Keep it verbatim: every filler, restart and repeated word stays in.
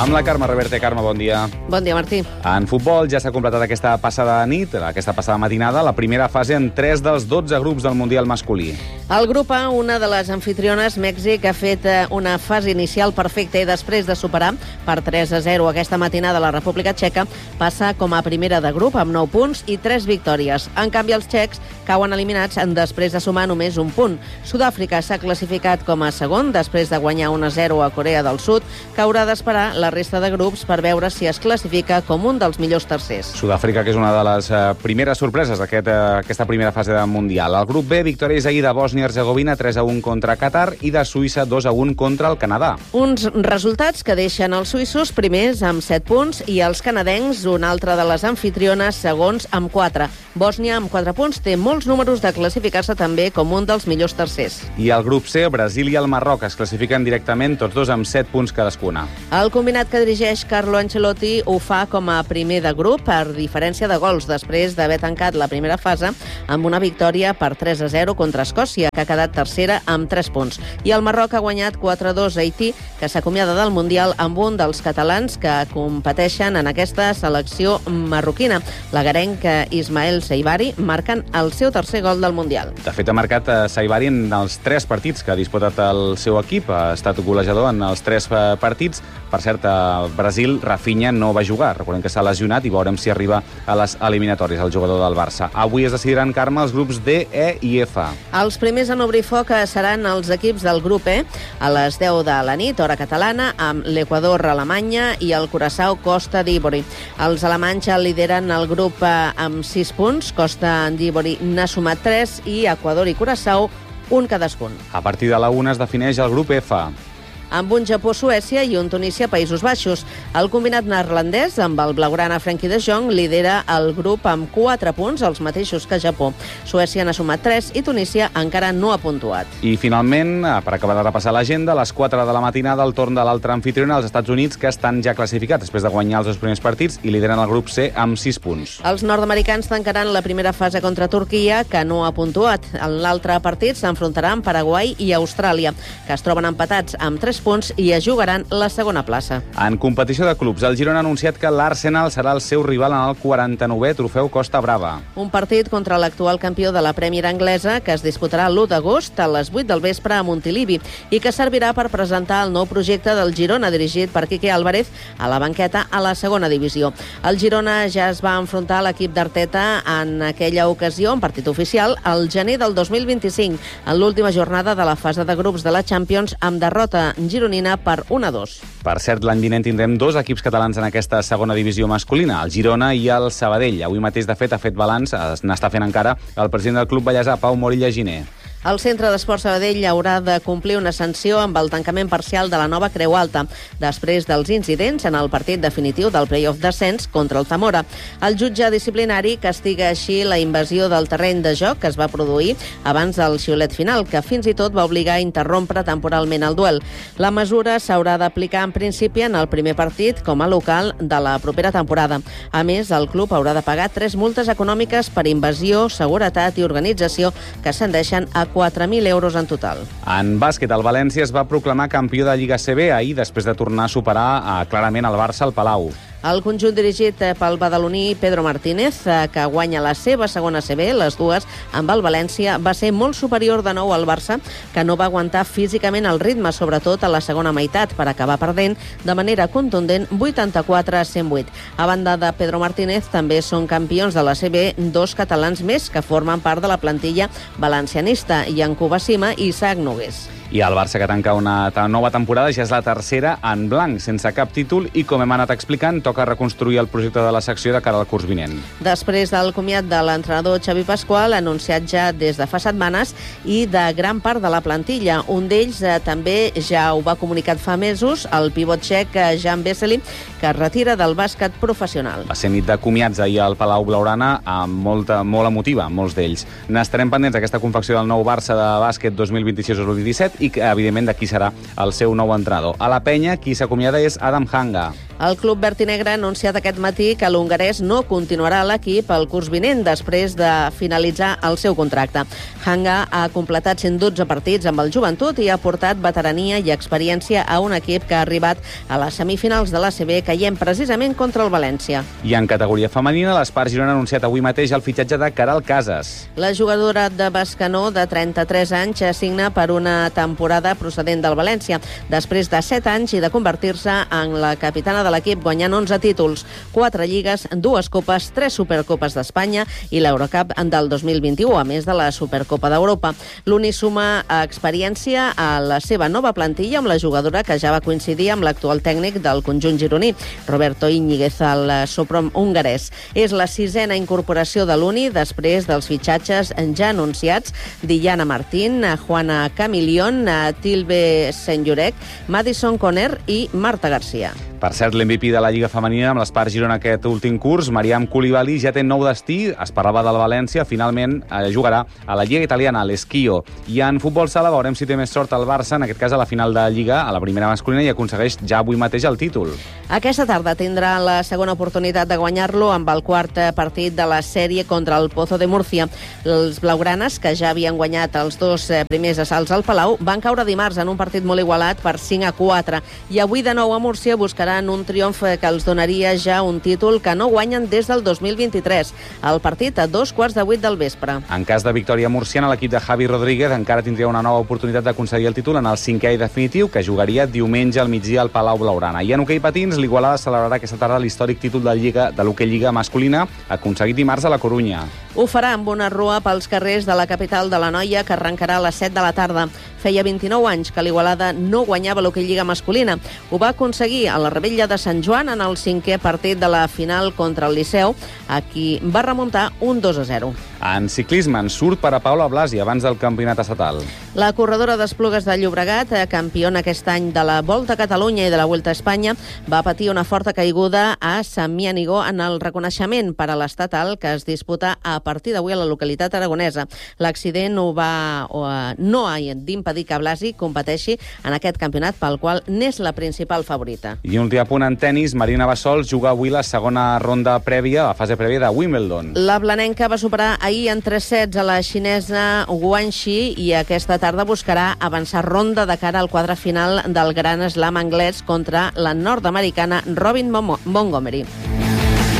Amb la Carme Reverte. Carme, bon dia. Bon dia, Martí. En futbol ja s'ha completat aquesta passada nit, aquesta passada matinada, la primera fase en tres dels dotze grups del Mundial masculí. El grup A, una de les anfitriones, Mèxic, ha fet una fase inicial perfecta i després de superar per tres a zero aquesta matinada la República Txeca, passa com a primera de grup amb nou punts i tres victòries. En canvi, els txecs cauen eliminats després de sumar només un punt. Sud-àfrica s'ha classificat com a segon després de guanyar un a zero a Corea del Sud, que haurà d'esperar la resta de grups per veure si es classifica com un dels millors tercers. Sud-àfrica, que és una de les uh, primeres sorpreses d'aquesta primera fase del Mundial. El grup B, victòries ahir de Bòsnia-Hercegovina tres a un contra Qatar i de Suïssa dos a un contra el Canadà. Uns resultats que deixen els suïssos primers amb set punts i els canadencs, una altra de les anfitriones, segons amb quatre. Bòsnia, amb quatre punts, té molts números de classificar-se també com un dels millors tercers. I el grup C, Brasil i el Marroc es classifiquen directament, tots dos amb set punts cadascuna. El combinat que dirigeix Carlo Ancelotti ho fa com a primer de grup per diferència de gols després d'haver tancat la primera fase amb una victòria per tres a zero contra Escòcia, que ha quedat tercera amb tres punts. I el Marroc ha guanyat quatre a dos a Haití, que s'acomiada del Mundial amb un dels catalans que competeixen en aquesta selecció marroquina. L'agarenc Ismael Saibari marquen el seu tercer gol del Mundial. De fet, ha marcat Saibari en els tres partits que ha disputat el seu equip. Ha estat golejador en els tres partits. Per cert, a Brasil, Rafinha no va jugar. Recordem que s'ha lesionat i veurem si arriba a les eliminatòries, el jugador del Barça. Avui es decidiran, Carme, els grups D, E i F. Els primers en obrir foc seran els equips del grup E a les deu de la nit, hora catalana, amb l'Equador, Alemanya i el Curaçao, Costa d'Ivori. Els alemanys lideren el grup amb sis punts. Costa d'Ivori n'ha sumat tres i Equador i Curaçao un cadascun. A partir de la una es defineix el grup F. Amb un Japó-Suècia i un Tunísia-Països Baixos. El combinat neerlandès, amb el blaugrana Frenkie de Jong, lidera el grup amb quatre punts, els mateixos que Japó. Suècia n'ha sumat tres i Tunísia encara no ha puntuat. I finalment, per acabar de repassar l'agenda, a les quatre de la matinada, el torn de l'altre anfitriona, els Estats Units, que estan ja classificats després de guanyar els dos primers partits i lideren el grup C amb sis punts. Els nord-americans tancaran la primera fase contra Turquia, que no ha puntuat. En l'altre partit s'enfrontaran Paraguai i Austràlia, que es troben empatats amb tres punts i es jugaran la segona plaça. En competició de clubs, el Girona ha anunciat que l'Arsenal serà el seu rival en el quaranta-novè trofeu Costa Brava. Un partit contra l'actual campió de la Premier anglesa que es disputarà l'u d'agost a les vuit del vespre a Montilivi i que servirà per presentar el nou projecte del Girona dirigit per Quique Álvarez a la banqueta a la segona divisió. El Girona ja es va enfrontar a l'equip d'Arteta en aquella ocasió, en partit oficial, al gener del dos mil vint-i-cinc, en l'última jornada de la fase de grups de la Champions amb derrota gironina per un a dos. Per cert, l'any vinent tindrem dos equips catalans en aquesta segona divisió masculina, el Girona i el Sabadell. Avui mateix, de fet, ha fet balanç, n'està fent encara, el president del Club Ballesà, Pau Morilla Giner. El Centre d'Esports Sabadell haurà de complir una sanció amb el tancament parcial de la nova Creu Alta, després dels incidents en el partit definitiu del play-off d'ascens contra el Zamora. El jutge disciplinari castiga així la invasió del terreny de joc que es va produir abans del xiulet final, que fins i tot va obligar a interrompre temporalment el duel. La mesura s'haurà d'aplicar en principi en el primer partit com a local de la propera temporada. A més, el club haurà de pagar tres multes econòmiques per invasió, seguretat i organització que ascendeixen a quatre mil euros en total. En bàsquet, el València es va proclamar campió de Lliga C B ahir després de tornar a superar eh, clarament el Barça al Palau. El conjunt dirigit pel badaloní Pedro Martínez, que guanya la seva segona C B, les dues amb el València, va ser molt superior de nou al Barça, que no va aguantar físicament el ritme, sobretot a la segona meitat, per acabar perdent de manera contundent vuitanta-quatre a cent vuit. A banda de Pedro Martínez, també són campions de la C B dos catalans més que formen part de la plantilla valencianista, Yankuba Sima i Isaac Nogués. I el Barça, que tanca una nova temporada, ja és la tercera en blanc, sense cap títol, i com hem anat explicant, toca reconstruir el projecte de la secció de cara al curs vinent. Després del comiat de l'entrenador Xavi Pasqual, anunciat ja des de fa setmanes, i de gran part de la plantilla. Un d'ells eh, també ja ho va comunicar fa mesos, el pivot txec eh, Jan Vesely, que es retira del bàsquet professional. Va ser nit de comiats ahir al Palau Blaugrana, amb molta, molt emotiva, molts d'ells. N'estarem pendents d'aquesta confecció del nou Barça de bàsquet dos mil vint-i-sis dos mil vint-i-set i, evidentment, de qui serà el seu nou entrenador. A la penya, qui s'acomiada és Adam Hanga. El club verd i negre ha anunciat aquest matí que l'hongarès no continuarà a l'equip el curs vinent després de finalitzar el seu contracte. Hanga ha completat cent dotze partits amb el Joventut i ha portat veterania i experiència a un equip que ha arribat a les semifinals de l'A C B, caient precisament contra el València. I en categoria femenina, l'Espart Girona ha anunciat avui mateix el fitxatge de Caral Casas. La jugadora de Bescanó, de trenta-tres anys, signa per una temporada procedent del València, després de set anys i de convertir-se en la capitana de l'equip, guanyant onze títols, quatre lligues, dues copes, tres supercopes d'Espanya i l'Eurocup del dos mil vint-i-u, a més de la Supercopa d'Europa. L'Uni suma experiència a la seva nova plantilla amb la jugadora que ja va coincidir amb l'actual tècnic del conjunt gironí, Roberto Íñiguez, el Sopron hongarès. És la sisena incorporació de l'Uni després dels fitxatges ja anunciats d'Iana Martín, Juana Camilión, Tilbe Senjurek, Madison Conner i Marta Garcia. Per cert, l'M V P de la Lliga Femenina amb l'Espart Girona aquest últim curs, Mariam Koulibaly, ja té nou destí, es parlava del València, finalment eh, jugarà a la Lliga Italiana, a l'Esquio. I en futbol sala veurem si té més sort el Barça, en aquest cas a la final de Lliga, a la primera masculina, i aconsegueix ja avui mateix el títol. Aquesta tarda tindrà la segona oportunitat de guanyar-lo amb el quart partit de la sèrie contra el Pozo de Murcia. Els blaugranes, que ja havien guanyat els dos primers assalts al Palau, van caure dimarts en un partit molt igualat per cinc a quatre, i avui de nou a Múrcia buscaran un triomf que els donaria ja un títol que no guanyen des del dos mil vint-i-tres. El partit a dos quarts de vuit del vespre. En cas de victòria murciana, l'equip de Javi Rodríguez encara tindria una nova oportunitat d'aconseguir el títol en el cinquè i definitiu, que jugaria diumenge al migdia al Palau Blaugrana. I en hoquei patins, l'Igualada celebrarà aquesta tarda l'històric títol de Lliga de l'hoquei Lliga masculina, aconseguit dimarts a la Corunya. Ho farà amb una rua pels carrers de la capital de l'Anoia, que arrencarà a les set de la tarda. Feia vint-i-nou anys que l'Igualada no guanyava l'hoquei Lliga masculina. Ho va aconseguir a la Rebella de Sant Joan en el cinquè partit de la final contra el Liceu, a qui va remuntar un dos a zero. En ciclisme, en surt per a Paula Blasi abans del campionat estatal. La corredora d'Esplugues de Llobregat, campiona aquest any de la Volta a Catalunya i de la Vuelta a Espanya, va patir una forta caiguda a Sant Mianigó en el reconeixement per a l'estatal que es disputa a partir d'avui a la localitat aragonesa. L'accident ho va, o, no ha d'impedir que Blasi competeixi en aquest campionat, pel qual n'és la principal favorita. I un últim apunt en tenis, Marina Bassols juga avui la segona ronda prèvia, la fase prèvia de Wimbledon. La blanenca va superar ahir en tres sets a la xinesa Guanxi i aquesta tarda buscarà avançar ronda de cara al quadre final del Gran Slam anglès contra la nord-americana Robin Montgomery.